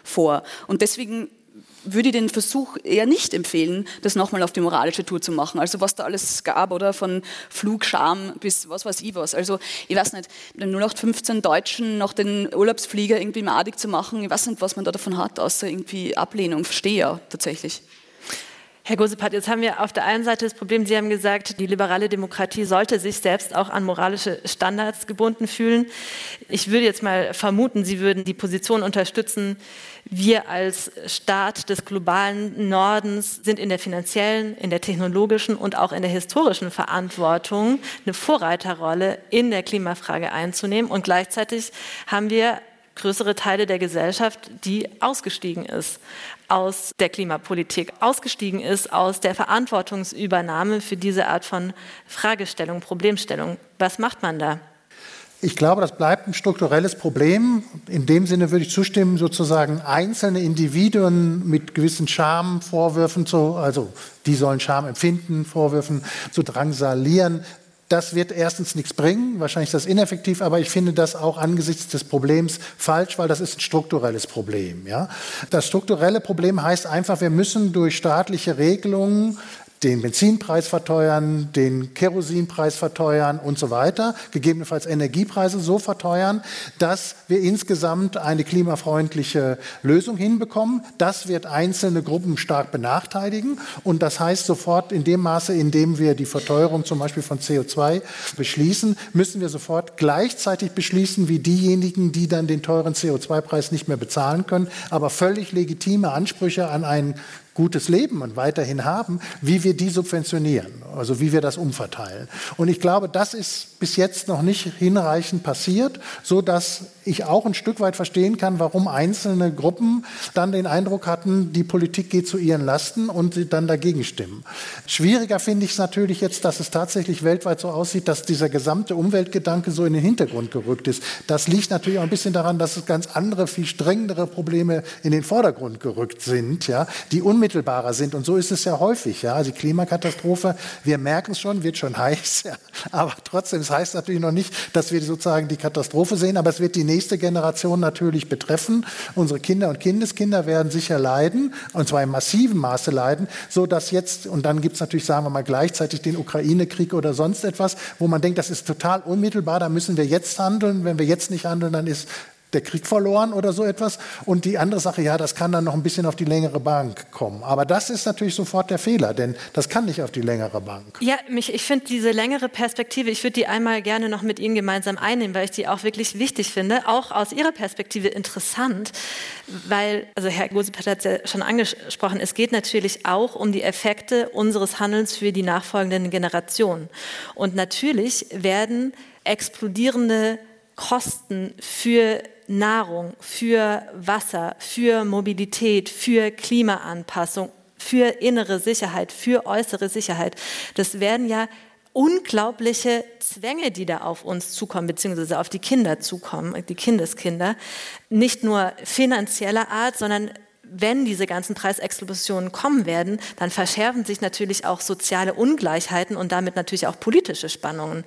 vor. Und deswegen würde ich den Versuch eher nicht empfehlen, das nochmal auf die moralische Tour zu machen. Also was da alles gab, oder von Flugscham bis was weiß ich was. Also ich weiß nicht, den 0815 Deutschen noch den Urlaubsflieger irgendwie madig zu machen, ich weiß nicht, was man da davon hat, außer irgendwie Ablehnung. Verstehe ja tatsächlich. Herr Gosepart, jetzt haben wir auf der einen Seite das Problem, Sie haben gesagt, die liberale Demokratie sollte sich selbst auch an moralische Standards gebunden fühlen. Ich würde jetzt mal vermuten, Sie würden die Position unterstützen, wir als Staat des globalen Nordens sind in der finanziellen, in der technologischen und auch in der historischen Verantwortung, eine Vorreiterrolle in der Klimafrage einzunehmen. Und gleichzeitig haben wir größere Teile der Gesellschaft, die ausgestiegen ist aus der Klimapolitik, ausgestiegen ist aus der Verantwortungsübernahme für diese Art von Fragestellung, Problemstellung. Was macht man da? Ich glaube, das bleibt ein strukturelles Problem. In dem Sinne würde ich zustimmen, sozusagen einzelne Individuen mit gewissen Schamvorwürfen, also die sollen Scham empfinden, Vorwürfen zu drangsalieren. Das wird erstens nichts bringen, wahrscheinlich ist das ineffektiv, aber ich finde das auch angesichts des Problems falsch, weil das ist ein strukturelles Problem. Ja? Das strukturelle Problem heißt einfach, wir müssen durch staatliche Regelungen den Benzinpreis verteuern, den Kerosinpreis verteuern und so weiter, gegebenenfalls Energiepreise so verteuern, dass wir insgesamt eine klimafreundliche Lösung hinbekommen. Das wird einzelne Gruppen stark benachteiligen und das heißt sofort in dem Maße, in dem wir die Verteuerung zum Beispiel von CO2 beschließen, müssen wir sofort gleichzeitig beschließen wie diejenigen, die dann den teuren CO2-Preis nicht mehr bezahlen können, aber völlig legitime Ansprüche an ein gutes Leben und weiterhin haben, wie wir die subventionieren, also wie wir das umverteilen. Und ich glaube, das ist bis jetzt noch nicht hinreichend passiert, so dass ich auch ein Stück weit verstehen kann, warum einzelne Gruppen dann den Eindruck hatten, die Politik geht zu ihren Lasten und sie dann dagegen stimmen. Schwieriger finde ich es natürlich jetzt, dass es tatsächlich weltweit so aussieht, dass dieser gesamte Umweltgedanke so in den Hintergrund gerückt ist. Das liegt natürlich auch ein bisschen daran, dass es ganz andere, viel strengere Probleme in den Vordergrund gerückt sind, ja, die unmittelbarer sind. Und so ist es ja häufig. Ja. Also die Klimakatastrophe, wir merken es schon, wird schon heiß. Ja. Aber trotzdem, es heißt natürlich noch nicht, dass wir sozusagen die Katastrophe sehen, aber es wird die nächste Generation natürlich betreffen. Unsere Kinder und Kindeskinder werden sicher leiden, und zwar in massivem Maße leiden, so dass jetzt, und dann gibt es natürlich, sagen wir mal, gleichzeitig den Ukraine-Krieg oder sonst etwas, wo man denkt, das ist total unmittelbar, da müssen wir jetzt handeln. Wenn wir jetzt nicht handeln, dann ist der Krieg verloren oder so etwas. Und die andere Sache, ja, das kann dann noch ein bisschen auf die längere Bank kommen. Aber das ist natürlich sofort der Fehler, denn das kann nicht auf die längere Bank. Ja, ich finde diese längere Perspektive, ich würde die einmal gerne noch mit Ihnen gemeinsam einnehmen, weil ich die auch wirklich wichtig finde, auch aus Ihrer Perspektive interessant, weil, also Herr Gosepart hat es ja schon angesprochen, es geht natürlich auch um die Effekte unseres Handelns für die nachfolgenden Generationen. Und natürlich werden explodierende Kosten für Nahrung, für Wasser, für Mobilität, für Klimaanpassung, für innere Sicherheit, für äußere Sicherheit. Das werden ja unglaubliche Zwänge, die da auf uns zukommen, beziehungsweise auf die Kinder zukommen, die Kindeskinder. Nicht nur finanzieller Art, sondern wenn diese ganzen Preisexplosionen kommen werden, dann verschärfen sich natürlich auch soziale Ungleichheiten und damit natürlich auch politische Spannungen.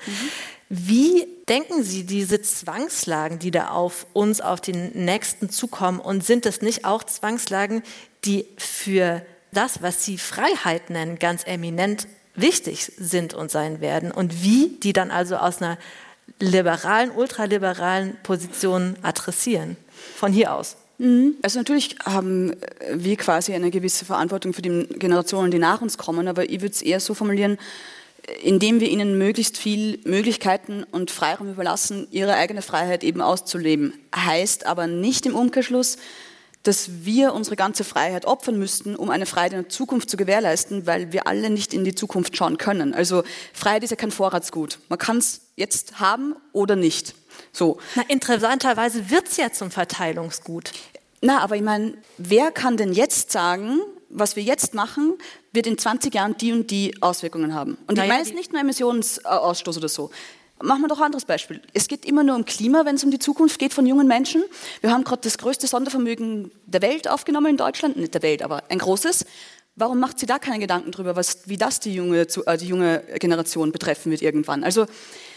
Wie denken Sie diese Zwangslagen, die da auf uns, auf den Nächsten zukommen, und sind es nicht auch Zwangslagen, die für das, was Sie Freiheit nennen, ganz eminent wichtig sind und sein werden, und wie die dann also aus einer liberalen, ultraliberalen Position adressieren, von hier aus? Also natürlich haben wir quasi eine gewisse Verantwortung für die Generationen, die nach uns kommen, aber ich würde es eher so formulieren, indem wir ihnen möglichst viel Möglichkeiten und Freiraum überlassen, ihre eigene Freiheit eben auszuleben. Heißt aber nicht im Umkehrschluss, dass wir unsere ganze Freiheit opfern müssten, um eine Freiheit in der Zukunft zu gewährleisten, weil wir alle nicht in die Zukunft schauen können. Also Freiheit ist ja kein Vorratsgut. Man kann es jetzt haben oder nicht. So. Na, interessanterweise wird es ja zum Verteilungsgut. Na, aber ich meine, wer kann denn jetzt sagen, was wir jetzt machen, wird in 20 Jahren die und die Auswirkungen haben? Und ich meine jetzt nicht nur Emissionsausstoß oder so. Machen wir doch ein anderes Beispiel. Es geht immer nur um Klima, wenn es um die Zukunft geht von jungen Menschen. Wir haben gerade das größte Sondervermögen der Welt aufgenommen in Deutschland. Nicht der Welt, aber ein großes. Warum macht sie da keine Gedanken drüber, wie das die junge Generation betreffen wird irgendwann? Also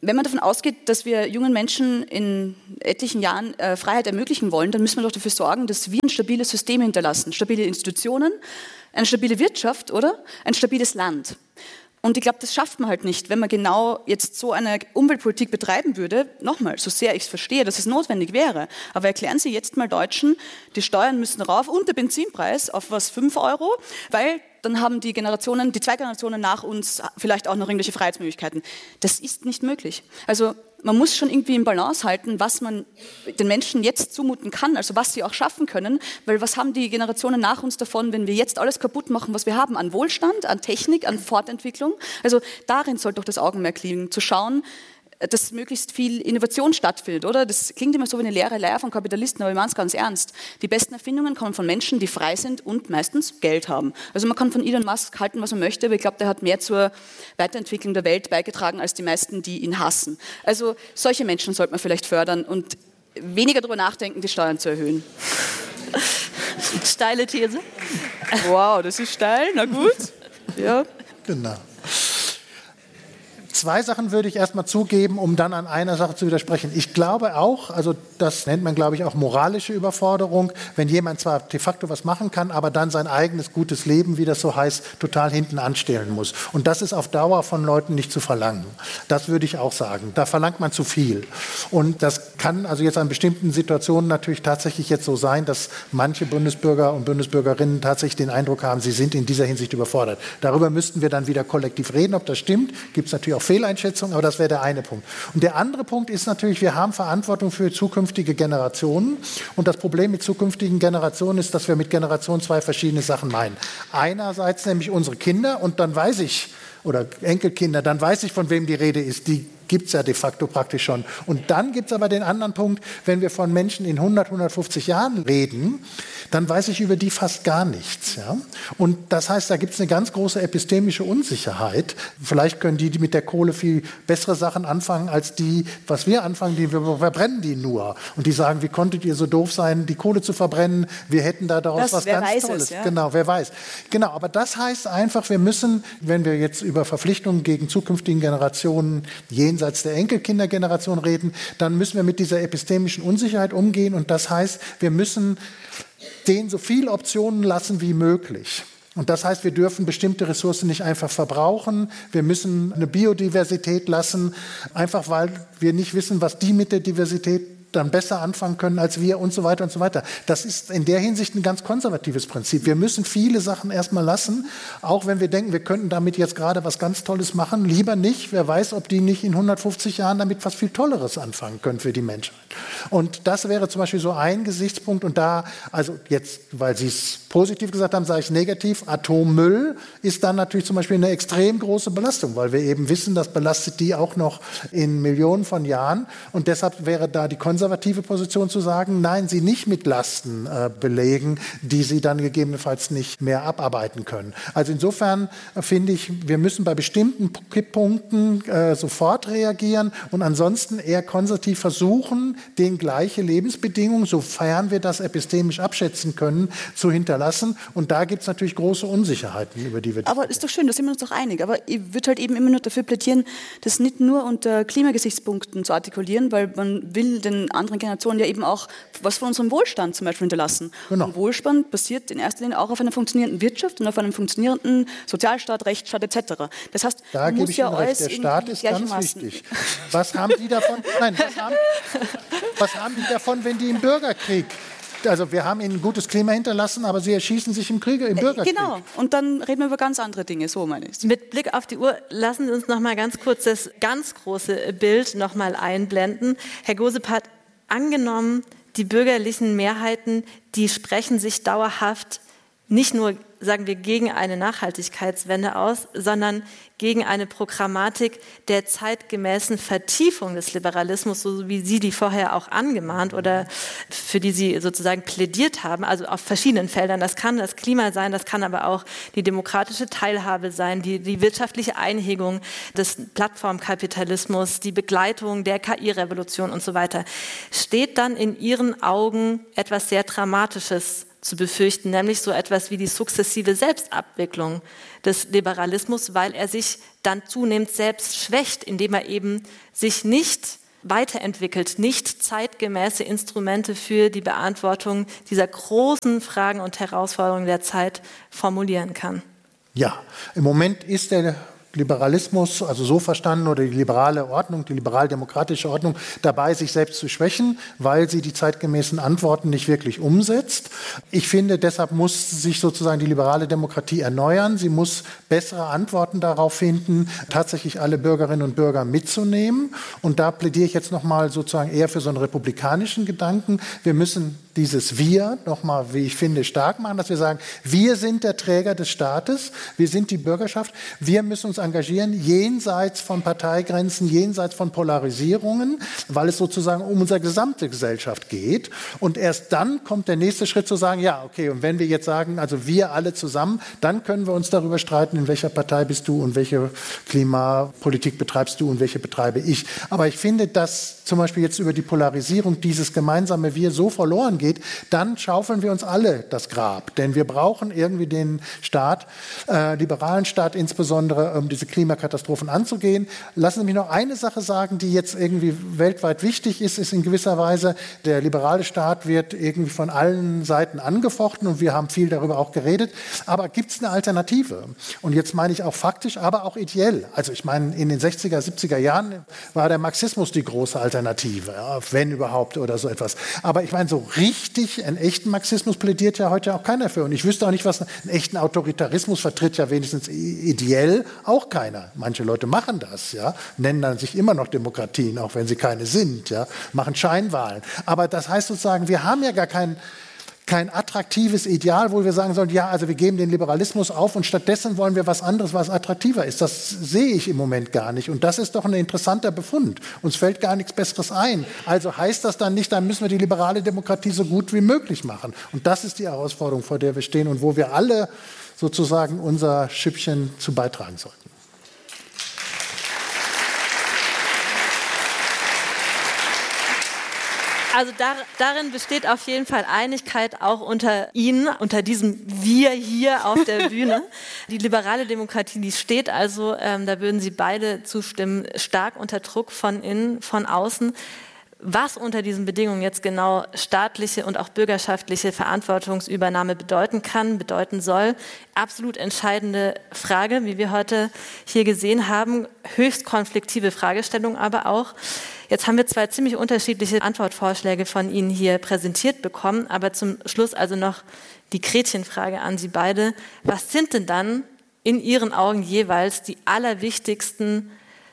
wenn man davon ausgeht, dass wir jungen Menschen in etlichen Jahren Freiheit ermöglichen wollen, dann müssen wir doch dafür sorgen, dass wir ein stabiles System hinterlassen, stabile Institutionen, eine stabile Wirtschaft, oder? Ein stabiles Land. Und ich glaube, das schafft man halt nicht, wenn man genau jetzt so eine Umweltpolitik betreiben würde. Nochmal, so sehr ich es verstehe, dass es notwendig wäre. Aber erklären Sie jetzt mal Deutschen, die Steuern müssen rauf und der Benzinpreis auf was, 5 €, weil dann haben die zwei Generationen nach uns vielleicht auch noch irgendwelche Freiheitsmöglichkeiten. Das ist nicht möglich. Also man muss schon irgendwie im Balance halten, was man den Menschen jetzt zumuten kann, also was sie auch schaffen können, weil was haben die Generationen nach uns davon, wenn wir jetzt alles kaputt machen, was wir haben an Wohlstand, an Technik, an Fortentwicklung. Also darin sollte doch das Augenmerk liegen, zu schauen, dass möglichst viel Innovation stattfindet, oder? Das klingt immer so wie eine leere Leier von Kapitalisten, aber ich meine es ganz ernst. Die besten Erfindungen kommen von Menschen, die frei sind und meistens Geld haben. Also man kann von Elon Musk halten, was man möchte, aber ich glaube, der hat mehr zur Weiterentwicklung der Welt beigetragen, als die meisten, die ihn hassen. Also solche Menschen sollte man vielleicht fördern und weniger darüber nachdenken, die Steuern zu erhöhen. Steile These. Wow, das ist steil, na gut. Ja. Genau. 2 Sachen würde ich erstmal zugeben, um dann an einer Sache zu widersprechen. Ich glaube auch, also das nennt man, glaube ich, auch moralische Überforderung, wenn jemand zwar de facto was machen kann, aber dann sein eigenes gutes Leben, wie das so heißt, total hinten anstellen muss. Und das ist auf Dauer von Leuten nicht zu verlangen. Das würde ich auch sagen. Da verlangt man zu viel. Und das kann also jetzt an bestimmten Situationen natürlich tatsächlich jetzt so sein, dass manche Bundesbürger und Bundesbürgerinnen tatsächlich den Eindruck haben, sie sind in dieser Hinsicht überfordert. Darüber müssten wir dann wieder kollektiv reden, ob das stimmt. Gibt es natürlich auch Fehleinschätzungen, aber das wäre der eine Punkt. Und der andere Punkt ist natürlich, wir haben Verantwortung für zukünftige Generationen. Und das Problem mit zukünftigen Generationen ist, dass wir mit Generation 2 verschiedene Sachen meinen. Einerseits nämlich unsere Kinder und dann weiß ich, oder Enkelkinder, dann weiß ich, von wem die Rede ist. Die gibt es ja de facto praktisch schon. Und dann gibt es aber den anderen Punkt, wenn wir von Menschen in 100, 150 Jahren reden, dann weiß ich über die fast gar nichts. Ja? Und das heißt, da gibt es eine ganz große epistemische Unsicherheit. Vielleicht können die mit der Kohle viel bessere Sachen anfangen, als die, was wir anfangen, wir verbrennen die nur. Und die sagen, wie konntet ihr so doof sein, die Kohle zu verbrennen? Wir hätten da daraus was ganz Tolles. Ja? Genau, wer weiß. Genau, aber das heißt einfach, wir müssen, wenn wir jetzt über Verpflichtungen gegen zukünftigen Generationen jenseits der Enkelkindergeneration reden, dann müssen wir mit dieser epistemischen Unsicherheit umgehen. Und das heißt, wir müssen denen so viele Optionen lassen wie möglich. Und das heißt, wir dürfen bestimmte Ressourcen nicht einfach verbrauchen. Wir müssen eine Biodiversität lassen, einfach weil wir nicht wissen, was die mit der Diversität dann besser anfangen können als wir und so weiter und so weiter. Das ist in der Hinsicht ein ganz konservatives Prinzip. Wir müssen viele Sachen erstmal lassen, auch wenn wir denken, wir könnten damit jetzt gerade was ganz Tolles machen. Lieber nicht. Wer weiß, ob die nicht in 150 Jahren damit was viel Tolleres anfangen können für die Menschheit. Und das wäre zum Beispiel so ein Gesichtspunkt. Und da, also jetzt, weil Sie es positiv gesagt haben, sage ich negativ. Atommüll ist dann natürlich zum Beispiel eine extrem große Belastung, weil wir eben wissen, das belastet die auch noch in Millionen von Jahren. Und deshalb wäre da die konservative Position zu sagen, nein, sie nicht mit Lasten belegen, die sie dann gegebenenfalls nicht mehr abarbeiten können. Also insofern finde ich, wir müssen bei bestimmten Kipppunkten sofort reagieren und ansonsten eher konservativ versuchen, den gleiche Lebensbedingungen, sofern wir das epistemisch abschätzen können, zu hinterlassen. Und da gibt es natürlich große Unsicherheiten, über die wir Aber ist doch schön, da sind wir uns doch einig. Aber ich würde halt eben immer nur dafür plädieren, das nicht nur unter Klimagesichtspunkten zu artikulieren, weil man will den anderen Generationen ja eben auch was von unserem Wohlstand zum Beispiel hinterlassen. Genau. Und Wohlstand basiert in erster Linie auch auf einer funktionierenden Wirtschaft und auf einem funktionierenden Sozialstaat, Rechtsstaat etc. Das heißt, da gebe ich Ihnen recht, der Staat ist ganz wichtig. Was haben die davon? Nein, was haben die davon, wenn die im Bürgerkrieg? Also wir haben ihnen ein gutes Klima hinterlassen, aber sie erschießen sich im Bürgerkrieg. Genau, und dann reden wir über ganz andere Dinge, so meine ich. Mit Blick auf die Uhr lassen Sie uns noch mal ganz kurz das ganz große Bild noch mal einblenden. Herr Gosepart, angenommen, die bürgerlichen Mehrheiten, die sprechen sich dauerhaft nicht nur, sagen wir, gegen eine Nachhaltigkeitswende aus, sondern gegen eine Programmatik der zeitgemäßen Vertiefung des Liberalismus, so wie Sie die vorher auch angemahnt oder für die Sie sozusagen plädiert haben, also auf verschiedenen Feldern. Das kann das Klima sein, das kann aber auch die demokratische Teilhabe sein, die wirtschaftliche Einhegung des Plattformkapitalismus, die Begleitung der KI-Revolution und so weiter. Steht dann in Ihren Augen etwas sehr Dramatisches zu befürchten, nämlich so etwas wie die sukzessive Selbstabwicklung des Liberalismus, weil er sich dann zunehmend selbst schwächt, indem er eben sich nicht weiterentwickelt, nicht zeitgemäße Instrumente für die Beantwortung dieser großen Fragen und Herausforderungen der Zeit formulieren kann. Ja, im Moment ist der Liberalismus, also so verstanden, oder die liberale Ordnung, die liberal-demokratische Ordnung, dabei, sich selbst zu schwächen, weil sie die zeitgemäßen Antworten nicht wirklich umsetzt. Ich finde, deshalb muss sich sozusagen die liberale Demokratie erneuern. Sie muss bessere Antworten darauf finden, tatsächlich alle Bürgerinnen und Bürger mitzunehmen. Und da plädiere ich jetzt nochmal sozusagen eher für so einen republikanischen Gedanken. Wir müssen dieses Wir nochmal, wie ich finde, stark machen, dass wir sagen, wir sind der Träger des Staates, wir sind die Bürgerschaft, wir müssen uns engagieren, jenseits von Parteigrenzen, jenseits von Polarisierungen, weil es sozusagen um unsere gesamte Gesellschaft geht. Und erst dann kommt der nächste Schritt zu sagen, ja, okay, und wenn wir jetzt sagen, also wir alle zusammen, dann können wir uns darüber streiten, in welcher Partei bist du und welche Klimapolitik betreibst du und welche betreibe ich. Aber ich finde, dass zum Beispiel jetzt über die Polarisierung dieses gemeinsame Wir so verloren geht, dann schaufeln wir uns alle das Grab. Denn wir brauchen irgendwie den Staat, liberalen Staat insbesondere, um diese Klimakatastrophen anzugehen. Lassen Sie mich noch eine Sache sagen, die jetzt irgendwie weltweit wichtig ist in gewisser Weise, der liberale Staat wird irgendwie von allen Seiten angefochten und wir haben viel darüber auch geredet. Aber gibt es eine Alternative? Und jetzt meine ich auch faktisch, aber auch ideell. Also ich meine, in den 60er, 70er Jahren war der Marxismus die große Alternative, ja, wenn überhaupt oder so etwas. Aber ich meine, so richtig einen echten Marxismus plädiert ja heute auch keiner für. Und ich wüsste auch nicht, was einen echten Autoritarismus vertritt, ja wenigstens ideell auch keiner. Manche Leute machen das, ja, nennen dann sich immer noch Demokratien, auch wenn sie keine sind, ja, machen Scheinwahlen. Aber das heißt sozusagen, wir haben ja gar kein attraktives Ideal, wo wir sagen sollen, ja, also wir geben den Liberalismus auf und stattdessen wollen wir was anderes, was attraktiver ist. Das sehe ich im Moment gar nicht. Und das ist doch ein interessanter Befund. Uns fällt gar nichts Besseres ein. Also heißt das dann nicht, dann müssen wir die liberale Demokratie so gut wie möglich machen. Und das ist die Herausforderung, vor der wir stehen und wo wir alle sozusagen unser Schüppchen zu beitragen sollten. Also darin besteht auf jeden Fall Einigkeit auch unter Ihnen, unter diesem Wir hier auf der Bühne. Die liberale Demokratie, die steht also, da würden Sie beide zustimmen, stark unter Druck von innen, von außen. Was unter diesen Bedingungen jetzt genau staatliche und auch bürgerschaftliche Verantwortungsübernahme bedeuten kann, bedeuten soll, absolut entscheidende Frage, wie wir heute hier gesehen haben, höchst konfliktive Fragestellung aber auch. Jetzt haben wir zwei ziemlich unterschiedliche Antwortvorschläge von Ihnen hier präsentiert bekommen, aber zum Schluss also noch die Gretchenfrage an Sie beide. Was sind denn dann in Ihren Augen jeweils die allerwichtigsten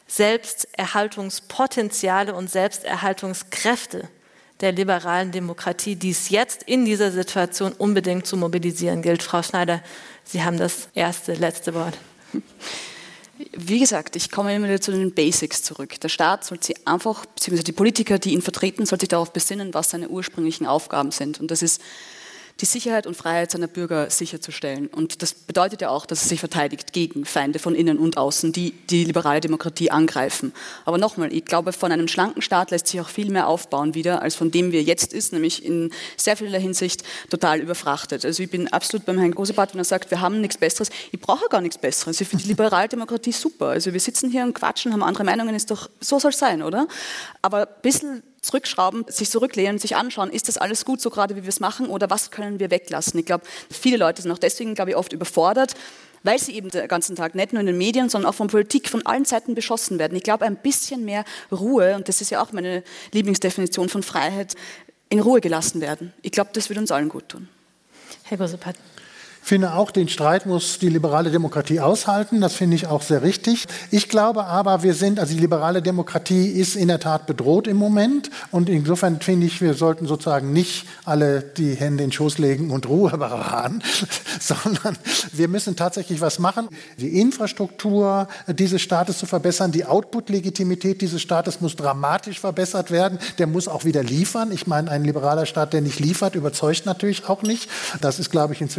Selbsterhaltungspotenziale und Selbsterhaltungskräfte der liberalen Demokratie, die es jetzt in dieser Situation unbedingt zu mobilisieren gilt? Frau Schneider, Sie haben das letzte Wort. Wie gesagt, ich komme immer wieder zu den Basics zurück. Der Staat soll sich einfach, beziehungsweise die Politiker, die ihn vertreten, soll sich darauf besinnen, was seine ursprünglichen Aufgaben sind. Und das ist, die Sicherheit und Freiheit seiner Bürger sicherzustellen. Und das bedeutet ja auch, dass er sich verteidigt gegen Feinde von innen und außen, die die liberale Demokratie angreifen. Aber nochmal, ich glaube, von einem schlanken Staat lässt sich auch viel mehr aufbauen wieder, als von dem wir jetzt ist, nämlich in sehr vieler Hinsicht total überfrachtet. Also ich bin absolut beim Herrn Grosebart, wenn er sagt, wir haben nichts Besseres. Ich brauche gar nichts Besseres. Ich finde die liberale Demokratie super. Also wir sitzen hier und quatschen, haben andere Meinungen, ist doch, so soll es sein, oder? Aber ein bisschen zurückschrauben, sich zurücklehnen, sich anschauen, ist das alles gut so gerade, wie wir es machen, oder was können wir weglassen? Ich glaube, viele Leute sind auch deswegen, glaube ich, oft überfordert, weil sie eben den ganzen Tag nicht nur in den Medien, sondern auch von Politik von allen Seiten beschossen werden. Ich glaube, ein bisschen mehr Ruhe, und das ist ja auch meine Lieblingsdefinition von Freiheit, in Ruhe gelassen werden. Ich glaube, das würde uns allen gut tun. Herr Grosebart. Ich finde auch, den Streit muss die liberale Demokratie aushalten. Das finde ich auch sehr richtig. Ich glaube aber, die liberale Demokratie ist in der Tat bedroht im Moment. Und insofern finde ich, wir sollten sozusagen nicht alle die Hände in den Schoß legen und Ruhe bewahren, sondern wir müssen tatsächlich was machen. Die Infrastruktur dieses Staates zu verbessern, die Output-Legitimität dieses Staates muss dramatisch verbessert werden. Der muss auch wieder liefern. Ich meine, ein liberaler Staat, der nicht liefert, überzeugt natürlich auch nicht. Das ist, glaube ich, inzwischen auch erkannt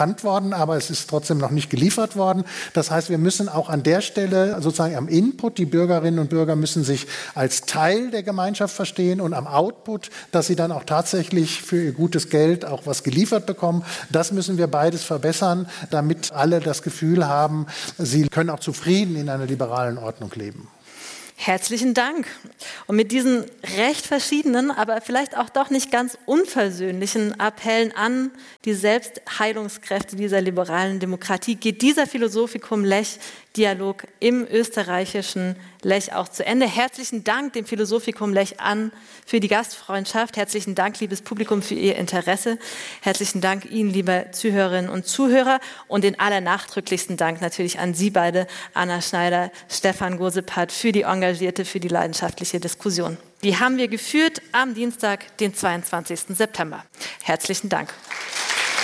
bekannt worden, aber es ist trotzdem noch nicht geliefert worden. Das heißt, wir müssen auch an der Stelle sozusagen am Input, die Bürgerinnen und Bürger müssen sich als Teil der Gemeinschaft verstehen und am Output, dass sie dann auch tatsächlich für ihr gutes Geld auch was geliefert bekommen. Das müssen wir beides verbessern, damit alle das Gefühl haben, sie können auch zufrieden in einer liberalen Ordnung leben. Herzlichen Dank. Und mit diesen recht verschiedenen, aber vielleicht auch doch nicht ganz unversöhnlichen Appellen an die Selbstheilungskräfte dieser liberalen Demokratie geht dieser Philosophikum Lech-Dialog im österreichischen Lech auch zu Ende. Herzlichen Dank dem Philosophikum Lech an für die Gastfreundschaft. Herzlichen Dank, liebes Publikum, für Ihr Interesse. Herzlichen Dank Ihnen, liebe Zuhörerinnen und Zuhörer. Und den allernachdrücklichsten Dank natürlich an Sie beide, Anna Schneider, Stefan Gosepart, für die engagierte, für die leidenschaftliche Diskussion. Die haben wir geführt am Dienstag, den 22. September. Herzlichen Dank.